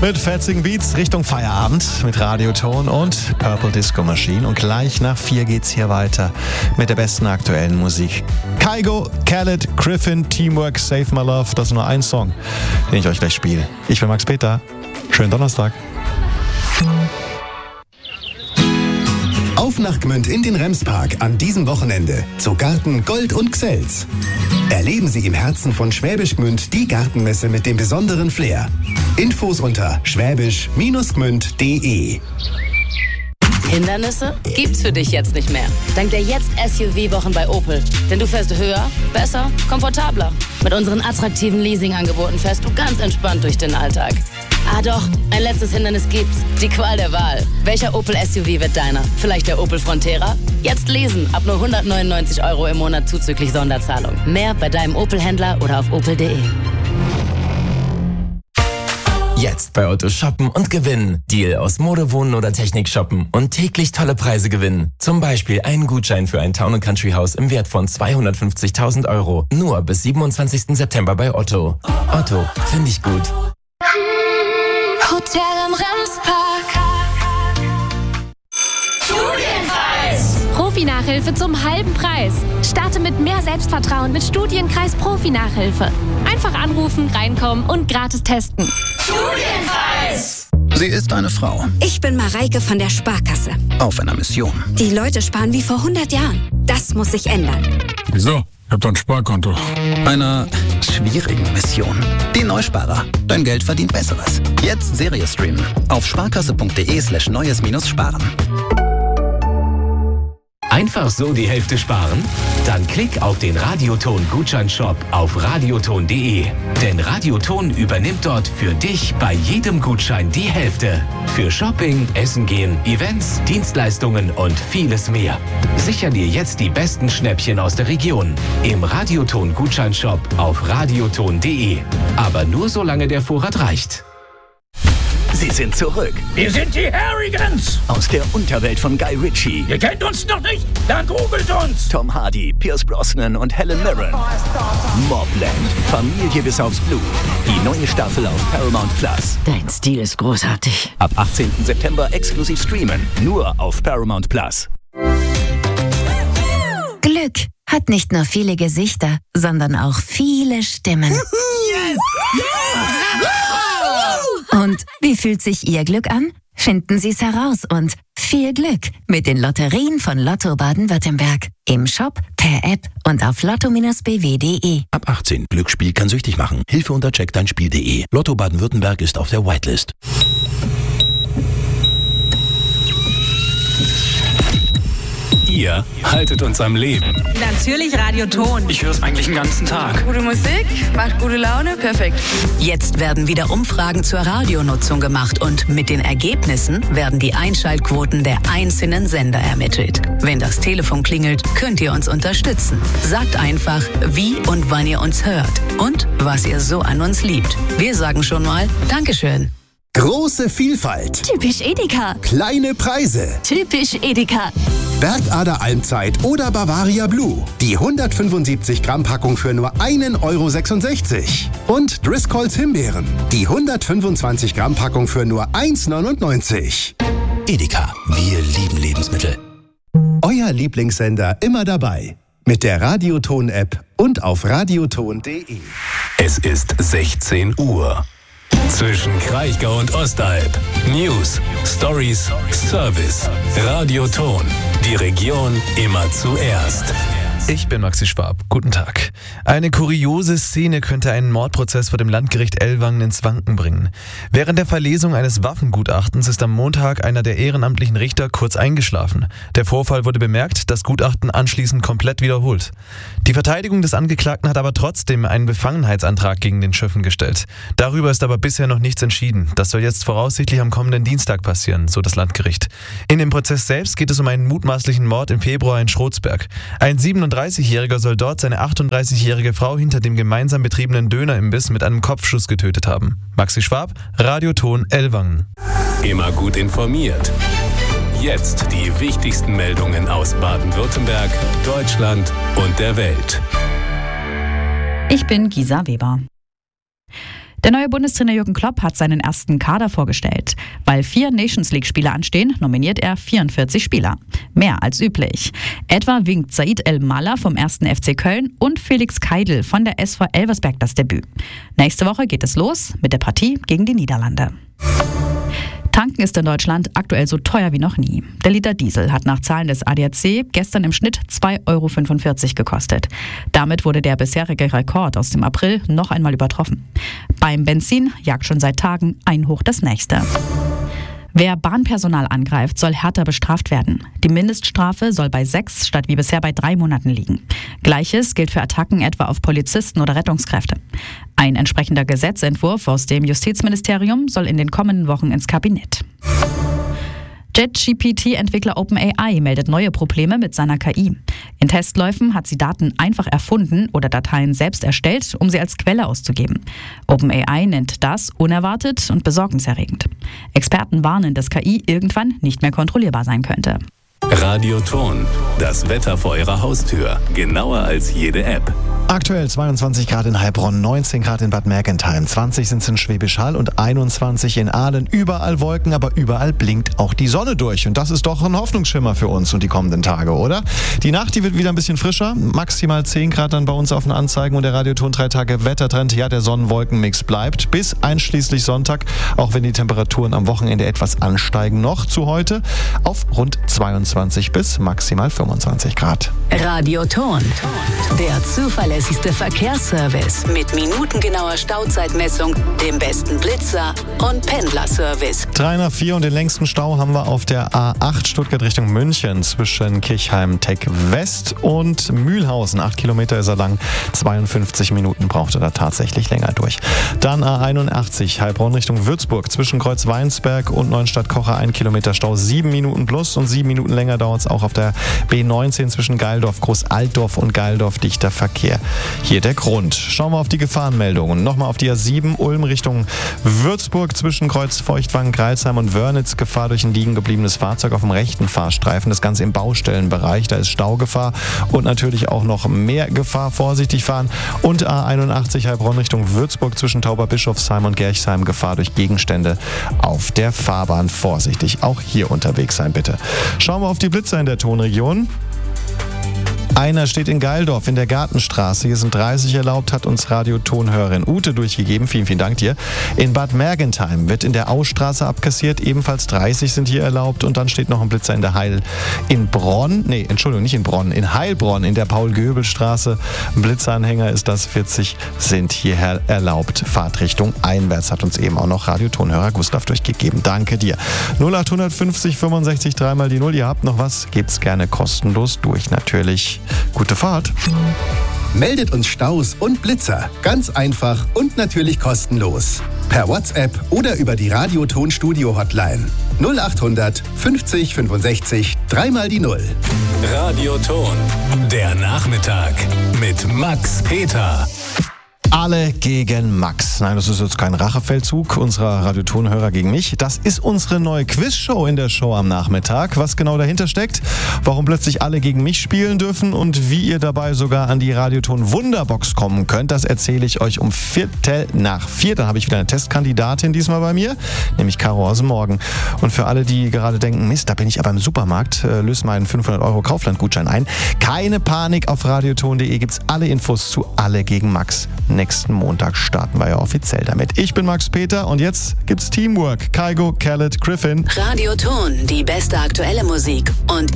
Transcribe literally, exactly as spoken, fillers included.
Mit fetzigen Beats Richtung Feierabend mit Radioton und Purple Disco Machine. Und gleich nach vier geht's hier weiter mit der besten aktuellen Musik. Kygo, Khaled, Griffin, Teamwork, Save My Love. Das ist nur ein Song, den ich euch gleich spiele. Ich bin Max Peter. Schönen Donnerstag. Auf nach Gmünd in den Remspark an diesem Wochenende zu Garten Gold und Xels. Erleben Sie im Herzen von Schwäbisch Gmünd die Gartenmesse mit dem besonderen Flair. Infos unter schwäbisch Gmünd punkt de. Hindernisse gibt's für dich jetzt nicht mehr. Dank der Jetzt-S U V-Wochen bei Opel. Denn du fährst höher, besser, komfortabler. Mit unseren attraktiven Leasing-Angeboten fährst du ganz entspannt durch den Alltag. Ah doch, ein letztes Hindernis gibt's. Die Qual der Wahl. Welcher Opel S U V wird deiner? Vielleicht der Opel Frontera? Jetzt lesen. Ab nur hundertneunundneunzig Euro im Monat zuzüglich Sonderzahlung. Mehr bei deinem Opel-Händler oder auf opel punkt de. Jetzt bei Otto shoppen und gewinnen. Deal aus Mode, Wohnen oder Technik shoppen und täglich tolle Preise gewinnen. Zum Beispiel einen Gutschein für ein Town- und Country-Haus im Wert von zweihundertfünfzigtausend Euro. Nur bis siebenundzwanzigsten September bei Otto. Otto, finde ich gut. Hotel am Remspark. Studienkreis. Profi-Nachhilfe zum halben Preis. Starte mit mehr Selbstvertrauen mit Studienkreis Profi-Nachhilfe. Einfach anrufen, reinkommen und gratis testen. Studienkreis. Sie ist eine Frau. Ich bin Mareike von der Sparkasse. Auf einer Mission. Die Leute sparen wie vor hundert Jahren. Das muss sich ändern. Wieso? Ich hab doch ein Sparkonto. Einer schwierigen Mission. Die Neusparer. Dein Geld verdient Besseres. Jetzt Serie streamen. Auf sparkasse.de slash neues minus sparen. Einfach so die Hälfte sparen? Dann klick auf den Radioton-Gutscheinshop auf radioton punkt de. Denn Radioton übernimmt dort für dich bei jedem Gutschein die Hälfte. Für Shopping, Essen gehen, Events, Dienstleistungen und vieles mehr. Sicher dir jetzt die besten Schnäppchen aus der Region. Im Radioton-Gutscheinshop auf radioton punkt de. Aber nur solange der Vorrat reicht. Sie sind zurück. Wir sind die Harrigans. Aus der Unterwelt von Guy Ritchie. Ihr kennt uns noch nicht? Dann googelt uns. Tom Hardy, Pierce Brosnan und Helen Mirren. Mobland. Familie bis aufs Blut. Die neue Staffel auf Paramount Plus. Dein Stil ist großartig. Ab achtzehnten September exklusiv streamen. Nur auf Paramount Plus. Glück hat nicht nur viele Gesichter, sondern auch viele Stimmen. Yes! Und wie fühlt sich Ihr Glück an? Finden Sie es heraus und viel Glück mit den Lotterien von Lotto Baden-Württemberg. Im Shop, per App und auf lotto b w punkt de. Ab achtzehn. Glücksspiel kann süchtig machen. Hilfe unter check dein spiel punkt de. Lotto Baden-Württemberg ist auf der Whitelist. Ihr haltet uns am Leben. Natürlich Radioton. Ich höre es eigentlich den ganzen Tag. Gute Musik, macht gute Laune, perfekt. Jetzt werden wieder Umfragen zur Radionutzung gemacht und mit den Ergebnissen werden die Einschaltquoten der einzelnen Sender ermittelt. Wenn das Telefon klingelt, könnt ihr uns unterstützen. Sagt einfach, wie und wann ihr uns hört und was ihr so an uns liebt. Wir sagen schon mal Dankeschön. Große Vielfalt. Typisch Edeka. Kleine Preise. Typisch Edeka. Bergader Almzeit oder Bavaria Blue. Die hundertfünfundsiebzig Gramm Packung für nur einen Euro sechsundsechzig. Und Driscolls Himbeeren. Die hundertfünfundzwanzig Gramm Packung für nur eins neunundneunzig. Edeka. Wir lieben Lebensmittel. Euer Lieblingssender immer dabei. Mit der Radioton-App und auf radioton punkt de. Es ist sechzehn Uhr. Zwischen Kraichgau und Ostalb. News, Stories, Service. Radioton. Die Region immer zuerst. Ich bin Maxi Schwab. Guten Tag. Eine kuriose Szene könnte einen Mordprozess vor dem Landgericht Ellwangen ins Wanken bringen. Während der Verlesung eines Waffengutachtens ist am Montag einer der ehrenamtlichen Richter kurz eingeschlafen. Der Vorfall wurde bemerkt, das Gutachten anschließend komplett wiederholt. Die Verteidigung des Angeklagten hat aber trotzdem einen Befangenheitsantrag gegen den Schöffen gestellt. Darüber ist aber bisher noch nichts entschieden. Das soll jetzt voraussichtlich am kommenden Dienstag passieren, so das Landgericht. In dem Prozess selbst geht es um einen mutmaßlichen Mord im Februar in Schrotsberg. Ein siebenunddreißigjähriger soll dort seine achtunddreißigjährige Frau hinter dem gemeinsam betriebenen Dönerimbiss mit einem Kopfschuss getötet haben. Maxi Schwab, Radioton Ellwangen. Immer gut informiert. Jetzt die wichtigsten Meldungen aus Baden-Württemberg, Deutschland und der Welt. Ich bin Gisa Weber. Der neue Bundestrainer Jürgen Klopp hat seinen ersten Kader vorgestellt. Weil vier Nations-League-Spiele anstehen, nominiert er vierundvierzig Spieler. Mehr als üblich. Etwa winkt Said El-Mallah vom ersten F C Köln und Felix Keidl von der S V Elversberg das Debüt. Nächste Woche geht es los mit der Partie gegen die Niederlande. Tanken ist in Deutschland aktuell so teuer wie noch nie. Der Liter Diesel hat nach Zahlen des A D A C gestern im Schnitt zwei Euro fünfundvierzig gekostet. Damit wurde der bisherige Rekord aus dem April noch einmal übertroffen. Beim Benzin jagt schon seit Tagen ein Hoch das nächste. Wer Bahnpersonal angreift, soll härter bestraft werden. Die Mindeststrafe soll bei sechs statt wie bisher bei drei Monaten liegen. Gleiches gilt für Attacken etwa auf Polizisten oder Rettungskräfte. Ein entsprechender Gesetzentwurf aus dem Justizministerium soll in den kommenden Wochen ins Kabinett. ChatGPT-Entwickler OpenAI meldet neue Probleme mit seiner K I. In Testläufen hat sie Daten einfach erfunden oder Dateien selbst erstellt, um sie als Quelle auszugeben. OpenAI nennt das unerwartet und besorgniserregend. Experten warnen, dass K I irgendwann nicht mehr kontrollierbar sein könnte. Radioton, das Wetter vor Ihrer Haustür, genauer als jede App. Aktuell zweiundzwanzig Grad in Heilbronn, neunzehn Grad in Bad Mergentheim, zwanzig sind es in Schwäbisch Hall und einundzwanzig in Aalen. Überall Wolken, aber überall blinkt auch die Sonne durch. Und das ist doch ein Hoffnungsschimmer für uns und die kommenden Tage, oder? Die Nacht, die wird wieder ein bisschen frischer, maximal zehn Grad dann bei uns auf den Anzeigen und der Radioton drei Tage Wettertrend. Ja, der Sonnenwolkenmix bleibt bis einschließlich Sonntag, auch wenn die Temperaturen am Wochenende etwas ansteigen noch zu heute auf rund zweiundzwanzig bis maximal fünfundzwanzig Grad. Radioton, der zuverlässigste Verkehrsservice mit minutengenauer Stauzeitmessung, dem besten Blitzer und Pendlerservice. drei nach vier und den längsten Stau haben wir auf der A acht Stuttgart Richtung München zwischen Kirchheim-Tech West und Mühlhausen. acht Kilometer ist er lang, zweiundfünfzig Minuten braucht er da tatsächlich länger durch. Dann A einundachtzig Heilbronn Richtung Würzburg zwischen Kreuz-Weinsberg und Neuenstadt-Kocher, ein Kilometer Stau, sieben Minuten plus und sieben Minuten länger dauert es auch auf der B neunzehn zwischen Geildorf, Groß-Altdorf und Geildorf, dichter Verkehr. Hier der Grund. Schauen wir auf die Gefahrenmeldungen. Nochmal auf die A sieben Ulm Richtung Würzburg zwischen Kreuz Feuchtwangen, Greilsheim und Wörnitz. Gefahr durch ein liegen gebliebenes Fahrzeug auf dem rechten Fahrstreifen. Das Ganze im Baustellenbereich. Da ist Staugefahr und natürlich auch noch mehr Gefahr. Vorsichtig fahren. Und A einundachtzig Heilbronn Richtung Würzburg zwischen Tauberbischofsheim und Gerchsheim. Gefahr durch Gegenstände auf der Fahrbahn. Vorsichtig. Auch hier unterwegs sein, bitte. Schauen wir auf die Blitzer in der Tonregion. Einer steht in Geildorf in der Gartenstraße. Hier sind dreißig erlaubt, hat uns Radiotonhörerin Ute durchgegeben. Vielen, vielen Dank dir. In Bad Mergentheim wird in der Austraße abkassiert. Ebenfalls dreißig sind hier erlaubt. Und dann steht noch ein Blitzer in der Heil in Bronn. Nee, Entschuldigung, nicht in Bronn. In Heilbronn in der Paul-Göbel-Straße. Blitzanhänger ist das. vierzig sind hier erlaubt. Fahrtrichtung einwärts hat uns eben auch noch Radiotonhörer Gustav durchgegeben. Danke dir. null acht fünfzig fünfundsechzig dreimal die null. Ihr habt noch was? Gebt's gerne kostenlos durch. Natürlich. Gute Fahrt. Meldet uns Staus und Blitzer. Ganz einfach und natürlich kostenlos. Per WhatsApp oder über die Radioton-Studio-Hotline. null acht hundert fünfzig fünfundsechzig dreimal die null. Radioton, der Nachmittag mit Max Peter. Alle gegen Max. Nein, das ist jetzt kein Rachefeldzug unserer Radiotonhörer gegen mich. Das ist unsere neue Quizshow in der Show am Nachmittag. Was genau dahinter steckt, warum plötzlich alle gegen mich spielen dürfen und wie ihr dabei sogar an die Radioton Wunderbox kommen könnt, das erzähle ich euch um Viertel nach vier. Dann habe ich wieder eine Testkandidatin diesmal bei mir, nämlich Caro aus dem Morgen. Und für alle, die gerade denken, Mist, da bin ich aber im Supermarkt, äh, löse meinen fünfhundert Euro Kaufland-Gutschein ein. Keine Panik, auf radioton punkt de gibt's alle Infos zu Alle gegen Max. Nächsten Montag starten wir ja offiziell damit. Ich bin Max Peter und jetzt gibt's Teamwork. Kygo, Khaled, Griffin. Radioton, die beste aktuelle Musik und